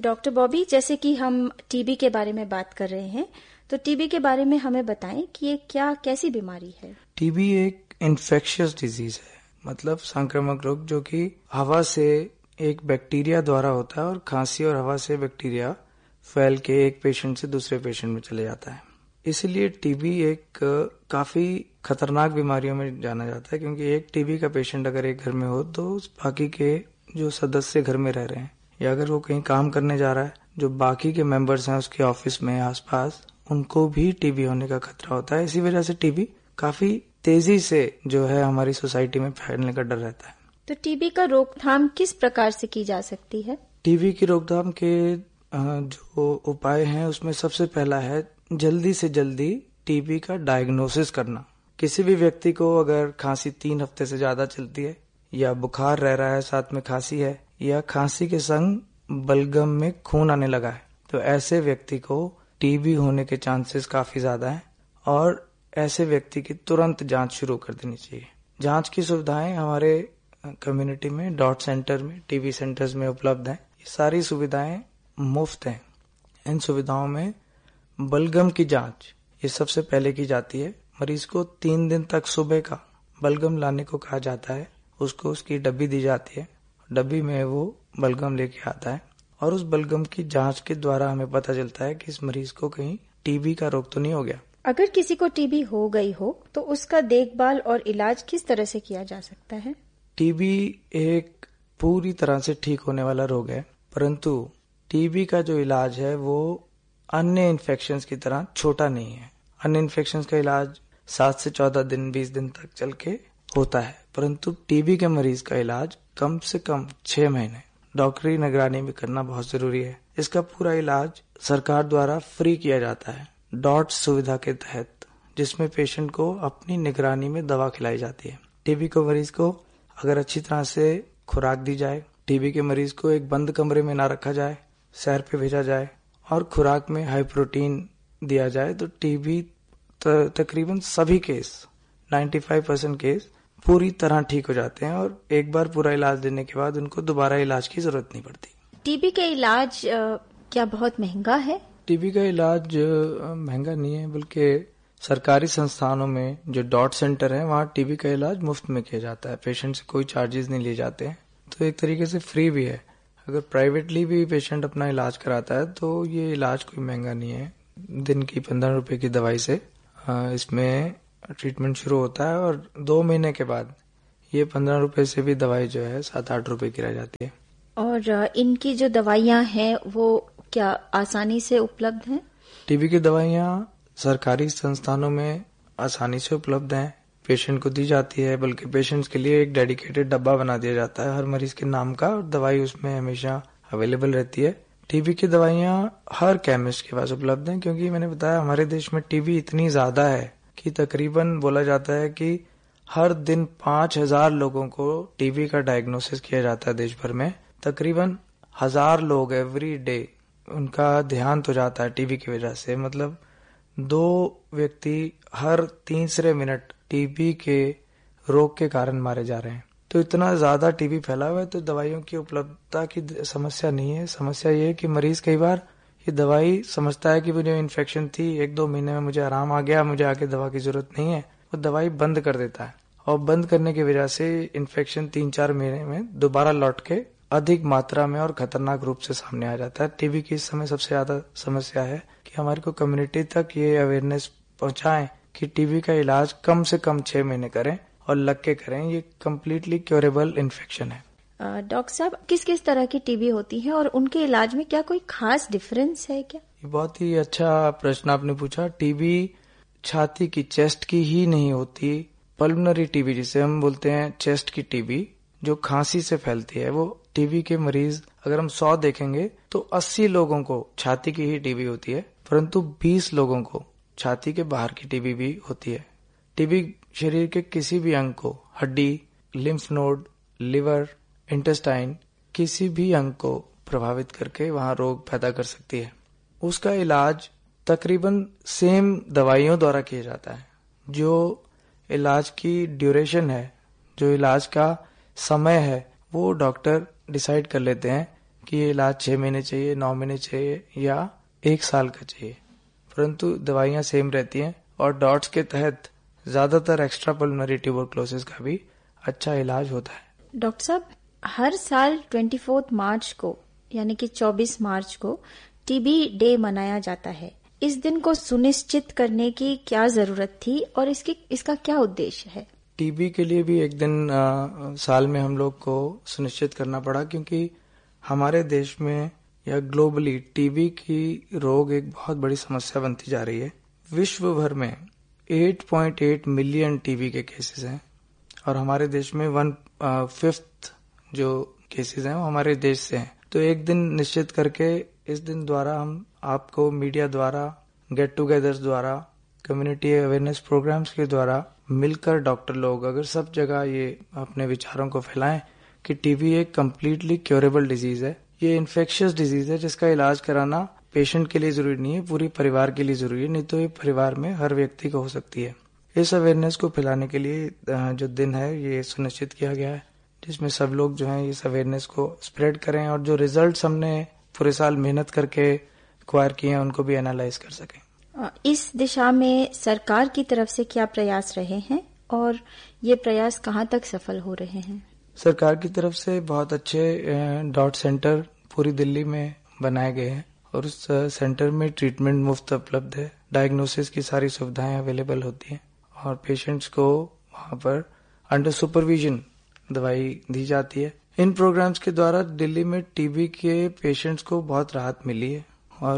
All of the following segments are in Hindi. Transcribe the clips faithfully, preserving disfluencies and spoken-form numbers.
डॉक्टर बॉबी, जैसे कि हम टीबी के बारे में बात कर रहे हैं, तो टीबी के बारे में हमें बताएं कि ये क्या कैसी बीमारी है। टीबी एक इन्फेक्शियस डिजीज है, मतलब संक्रामक रोग जो कि हवा से एक बैक्टीरिया द्वारा होता है और खांसी और हवा से बैक्टीरिया फैल के एक पेशेंट से दूसरे पेशेंट में चले जाता है। इसलिए टीबी एक काफी खतरनाक बीमारियों में जाना जाता है, क्योंकि एक टीबी का पेशेंट अगर एक घर में हो तो बाकी के जो सदस्य घर में रह रहे हैं या अगर वो कहीं काम करने जा रहा है, जो बाकी के मेंबर्स हैं उसके ऑफिस में आसपास, उनको भी टीबी होने का खतरा होता है। इसी वजह से टीबी काफी तेजी से जो है हमारी सोसाइटी में फैलने का डर रहता है। तो टीबी का रोकथाम किस प्रकार से की जा सकती है? टीबी की रोकथाम के जो उपाय हैं उसमें सबसे पहला है जल्दी से जल्दी टीबी का डायग्नोसिस करना। किसी भी व्यक्ति को अगर खांसी तीन हफ्ते से ज्यादा चलती है या बुखार रह रहा है, साथ में खांसी है या खांसी के संग बलगम में खून आने लगा है, तो ऐसे व्यक्ति को टीबी होने के चांसेस काफी ज्यादा हैं और ऐसे व्यक्ति की तुरंत जांच शुरू कर देनी चाहिए। जांच की सुविधाएं हमारे कम्युनिटी में डॉट सेंटर में, टीबी सेंटर्स में उपलब्ध हैं। ये सारी सुविधाएं मुफ्त हैं। इन सुविधाओं में बलगम की जांच ये सबसे पहले की जाती है। मरीज को तीन दिन तक सुबह का बलगम लाने को कहा जाता है। उसको उसकी डब्बी दी जाती है, डब्बी में वो बलगम लेके आता है और उस बलगम की जांच के द्वारा हमें पता चलता है कि इस मरीज को कहीं टीबी का रोग तो नहीं हो गया। अगर किसी को टीबी हो गई हो तो उसका देखभाल और इलाज किस तरह से किया जा सकता है? टीबी एक पूरी तरह से ठीक होने वाला रोग है, परंतु टीबी का जो इलाज है वो अन्य इन्फेक्शंस की तरह छोटा नहीं है। अन्य इन्फेक्शंस का इलाज सात से चौदह दिन बीस दिन तक चल के होता है, परंतु टीबी के मरीज का इलाज कम से कम छह महीने डॉक्टरी निगरानी में करना बहुत जरूरी है। इसका पूरा इलाज सरकार द्वारा फ्री किया जाता है डॉट सुविधा के तहत, जिसमें पेशेंट को अपनी निगरानी में दवा खिलाई जाती है। टीबी को मरीज को अगर अच्छी तरह से खुराक दी जाए, टीबी के मरीज को एक बंद कमरे में ना रखा जाए, सैर पे भेजा जाए और खुराक में हाई प्रोटीन दिया जाए, तो टीबी तकरीबन सभी केस पचानवे परसेंट केस पूरी तरह ठीक हो जाते हैं और एक बार पूरा इलाज देने के बाद उनको दोबारा इलाज की जरूरत नहीं पड़ती। टीबी का इलाज आ, क्या बहुत महंगा है? टीबी का इलाज महंगा नहीं है, बल्कि सरकारी संस्थानों में जो डॉट सेंटर है वहाँ टीबी का इलाज मुफ्त में किया जाता है। पेशेंट से कोई चार्जेस नहीं लिए जाते हैं, तो एक तरीके से फ्री भी है। अगर प्राइवेटली भी पेशेंट अपना इलाज कराता है तो ये इलाज कोई महंगा नहीं है। दिन की पंद्रह रुपए की दवाई से इसमें ट्रीटमेंट शुरू होता है और दो महीने के बाद ये पंद्रह रुपए से भी दवाई जो है सात आठ रुपए की रह जाती है। और इनकी जो दवाइयां हैं वो क्या आसानी से उपलब्ध हैं? टीबी की दवाइयां सरकारी संस्थानों में आसानी से उपलब्ध हैं, पेशेंट को दी जाती है, बल्कि पेशेंट्स के लिए एक डेडिकेटेड डब्बा बना दिया जाता है हर मरीज के नाम का और दवाई उसमें हमेशा अवेलेबल रहती है। टीबी की दवाइयां हर केमिस्ट के पास उपलब्ध हैं, क्योंकि मैंने बताया हमारे देश में टीबी इतनी ज्यादा है कि तकरीबन बोला जाता है कि हर दिन पांच हजार लोगों को टीबी का डायग्नोसिस किया जाता है देश भर में। तकरीबन हजार लोग एवरी डे उनका देहांत हो जाता है टीबी की वजह से। मतलब दो व्यक्ति हर तीसरे मिनट टीबी के रोग के कारण मारे जा रहे हैं। तो इतना ज्यादा टीबी फैला हुआ है, तो दवाइयों की उपलब्धता की समस्या नहीं है। समस्या ये है कि मरीज कई बार ये दवाई समझता है कि मुझे इन्फेक्शन थी, एक दो महीने में मुझे आराम आ गया, मुझे आगे दवा की जरूरत नहीं है, वो दवाई बंद कर देता है और बंद करने की वजह से इन्फेक्शन तीन चार महीने में दोबारा लौट के अधिक मात्रा में और खतरनाक रूप से सामने आ जाता है। टीबी की इस समय सबसे ज्यादा समस्या है कि हमारे को कम्युनिटी तक ये अवेयरनेस पहुंचाएं कि टीबी का इलाज कम से कम छह महीने करें और लग के करें। ये कम्प्लीटली क्योरेबल इन्फेक्शन है। डॉक्टर साहब, किस किस तरह की टीबी होती है और उनके इलाज में क्या कोई खास डिफरेंस है क्या? ये बहुत ही अच्छा प्रश्न आपने पूछा। टीबी छाती की, चेस्ट की ही नहीं होती। पल्मोनरी टीबी जिसे हम बोलते हैं, चेस्ट की टीबी जो खांसी से फैलती है, वो टीबी के मरीज अगर हम सौ देखेंगे तो अस्सी लोगों को छाती की ही टीबी होती है, परंतु बीस लोगों को छाती के बाहर की टीबी भी होती है। टीबी शरीर के किसी भी अंग को, हड्डी, लिम्फ नोड, लिवर, इंटेस्टाइन, किसी भी अंग को प्रभावित करके वहां रोग पैदा कर सकती है। उसका इलाज तकरीबन सेम दवाइयों द्वारा किया जाता है। जो इलाज की ड्यूरेशन है, जो इलाज का समय है, वो डॉक्टर डिसाइड कर लेते हैं कि ये इलाज छह महीने चाहिए, नौ महीने चाहिए या एक साल का चाहिए, परंतु दवाइयां सेम रहती हैं और डॉट्स के तहत ज्यादातर एक्स्ट्रा पल्मोनरी ट्यूबरक्लोसिस का भी अच्छा इलाज होता है। डॉक्टर साहब, हर साल चौबीस मार्च को यानी कि चौबीस मार्च को टीबी डे मनाया जाता है। इस दिन को सुनिश्चित करने की क्या जरूरत थी और इसकी इसका क्या उद्देश्य है? टीबी के लिए भी एक दिन आ, साल में हम लोग को सुनिश्चित करना पड़ा, क्योंकि हमारे देश में या ग्लोबली टीबी की रोग एक बहुत बड़ी समस्या बनती जा रही है। विश्व भर में आठ पॉइंट आठ मिलियन टीबी के केसेस हैं और हमारे देश में वन फिफ्थ जो केसेस हैं वो हमारे देश से हैं। तो एक दिन निश्चित करके इस दिन द्वारा हम आपको मीडिया द्वारा, गेट टुगेदर्स द्वारा, कम्युनिटी अवेयरनेस प्रोग्राम्स के द्वारा मिलकर डॉक्टर लोग अगर सब जगह ये अपने विचारों को फैलाएं कि टीबी एक कम्प्लीटली क्योरेबल डिजीज है, ये इन्फेक्शियस डिजीज है जिसका इलाज कराना पेशेंट के लिए जरूरी नहीं है, पूरी परिवार के लिए जरूरी है, नहीं तो ये परिवार में हर व्यक्ति को हो सकती है। इस अवेयरनेस को फैलाने के लिए जो दिन है ये सुनिश्चित किया गया है, जिसमें सब लोग जो है इस अवेयरनेस को स्प्रेड करें और जो रिजल्ट्स हमने पूरे साल मेहनत करके एक्वायर किए हैं उनको भी एनालाइज कर सकें। इस दिशा में सरकार की तरफ से क्या प्रयास रहे हैं और ये प्रयास कहाँ तक सफल हो रहे हैं? सरकार की तरफ से बहुत अच्छे डॉट सेंटर पूरी दिल्ली में बनाए गए हैं और उस सेंटर में ट्रीटमेंट मुफ्त उपलब्ध है, डायग्नोसिस की सारी सुविधाएं अवेलेबल होती हैं और पेशेंट्स को वहां पर अंडर सुपरविजन दवाई दी जाती है। इन प्रोग्राम्स के द्वारा दिल्ली में टीबी के पेशेंट्स को बहुत राहत मिली है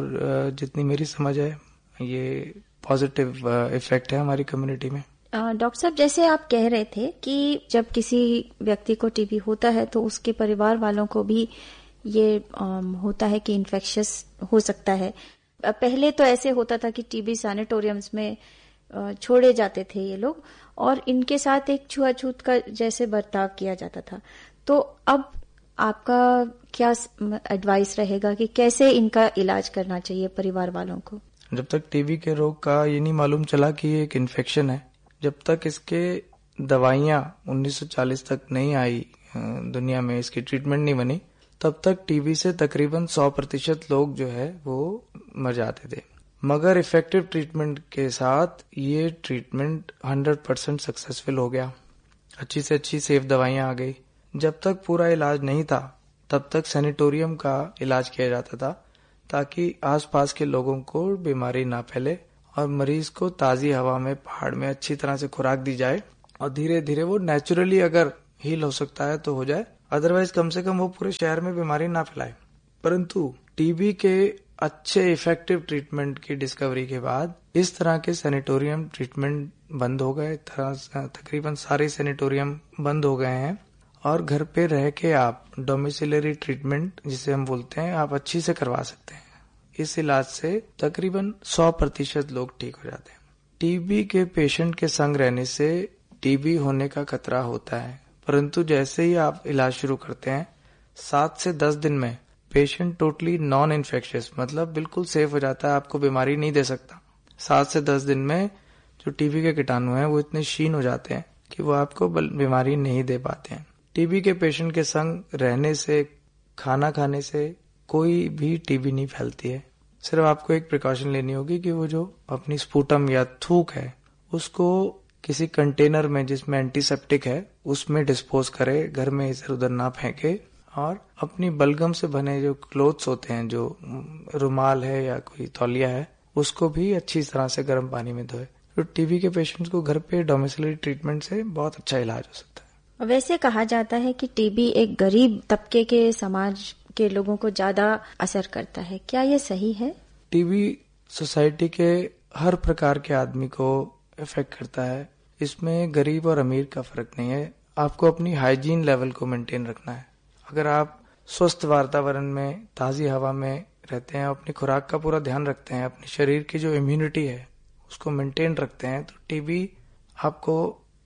और जितनी मेरी समझ है ये पॉजिटिव इफेक्ट है हमारी कम्युनिटी में। डॉक्टर साहब, जैसे आप कह रहे थे कि जब किसी व्यक्ति को टीबी होता है तो उसके परिवार वालों को भी ये होता है कि इन्फेक्शियस हो सकता है। पहले तो ऐसे होता था कि टीबी सैनिटोरियम्स में छोड़े जाते थे ये लोग और इनके साथ एक छुआछूत का जैसे बर्ताव किया जाता था। तो अब आपका क्या एडवाइस रहेगा कि कैसे इनका इलाज करना चाहिए परिवार वालों को? जब तक टीबी के रोग का ये नहीं मालूम चला कि ये एक इन्फेक्शन है, जब तक इसके दवाइयां उन्नीस सौ चालीस तक नहीं आई दुनिया में, इसकी ट्रीटमेंट नहीं बनी, तब तक टीबी से तकरीबन सौ प्रतिशत लोग जो है वो मर जाते थे। मगर इफेक्टिव ट्रीटमेंट के साथ ये ट्रीटमेंट हंड्रेड परसेंट सक्सेसफुल हो गया, अच्छी से अच्छी सेफ दवाइयां आ गई। जब तक पूरा इलाज नहीं था तब तक सैनिटोरियम का इलाज किया जाता था ताकि आसपास के लोगों को बीमारी ना फैले और मरीज को ताजी हवा में, पहाड़ में अच्छी तरह से खुराक दी जाए और धीरे धीरे वो नेचुरली अगर हील हो सकता है तो हो जाए, अदरवाइज कम से कम वो पूरे शहर में बीमारी ना फैलाए। परंतु टीबी के अच्छे इफेक्टिव ट्रीटमेंट की डिस्कवरी के बाद इस तरह के सैनिटोरियम ट्रीटमेंट बंद हो गए, तकरीबन सारे सैनिटोरियम बंद हो गए हैं और घर पे रह के आप डोमिसिलरी ट्रीटमेंट जिसे हम बोलते हैं आप अच्छी से करवा सकते हैं। इस इलाज से तकरीबन सौ प्रतिशत लोग ठीक हो जाते हैं। टीबी के पेशेंट के संग रहने से टीबी होने का खतरा होता है, परंतु जैसे ही आप इलाज शुरू करते हैं सात से दस दिन में पेशेंट टोटली नॉन इन्फेक्शियस मतलब बिल्कुल सेफ हो जाता है, आपको बीमारी नहीं दे सकता। सात से दस दिन में जो टीबी के कीटाणु हैं वो इतने क्षीण हो जाते हैं कि वो आपको बीमारी नहीं दे पाते हैं। टीबी के पेशेंट के संग रहने से, खाना खाने से कोई भी टीबी नहीं फैलती है। सिर्फ आपको एक प्रिकॉशन लेनी होगी कि वो जो अपनी स्पूटम या थूक है उसको किसी कंटेनर में जिसमें एंटीसेप्टिक है उसमें डिस्पोज करे, घर में इधर उधर ना फेंके और अपनी बलगम से बने जो क्लोथ्स होते हैं, जो रुमाल है या कोई तौलिया है, उसको भी अच्छी तरह से गर्म पानी में धोए। तो टीबी के पेशेंट्स को घर पे डोमिसिलरी ट्रीटमेंट से बहुत अच्छा इलाज हो सकता है। वैसे कहा जाता है कि टीबी एक गरीब तबके के समाज के लोगों को ज्यादा असर करता है, क्या ये सही है? टीबी सोसाइटी के हर प्रकार के आदमी को इफेक्ट करता है, इसमें गरीब और अमीर का फर्क नहीं है। आपको अपनी हाइजीन लेवल को मेंटेन रखना है। अगर आप स्वस्थ वातावरण में, ताजी हवा में रहते हैं, अपनी खुराक का पूरा ध्यान रखते हैं, अपने शरीर की जो इम्यूनिटी है उसको मेंटेन रखते हैं, तो टीबी आपको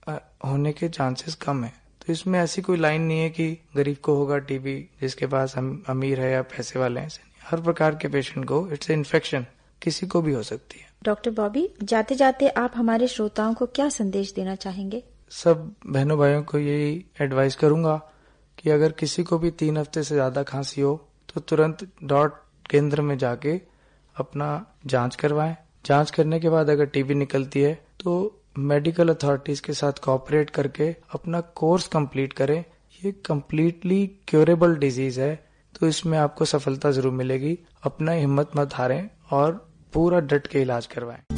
होने के चांसेस कम है। तो इसमें ऐसी कोई लाइन नहीं है कि गरीब को होगा टीबी, जिसके पास अमीर है या पैसे वाले हैं। हर प्रकार के पेशेंट को इट्स इन्फेक्शन किसी को भी हो सकती है। डॉक्टर बॉबी, जाते जाते आप हमारे श्रोताओं को क्या संदेश देना चाहेंगे? सब बहनों भाइयों को यही एडवाइस करूंगा कि अगर किसी को भी तीन हफ्ते से ज्यादा खांसी हो तो तुरंत डॉट केंद्र में जाके अपना जांच करवाएं। जांच करने के बाद अगर टीबी निकलती है तो मेडिकल अथॉरिटीज के साथ कोऑपरेट करके अपना कोर्स कंप्लीट करें। ये कंप्लीटली क्योरेबल डिजीज है, तो इसमें आपको सफलता जरूर मिलेगी। अपना हिम्मत मत हारें और पूरा डट के इलाज करवाएं।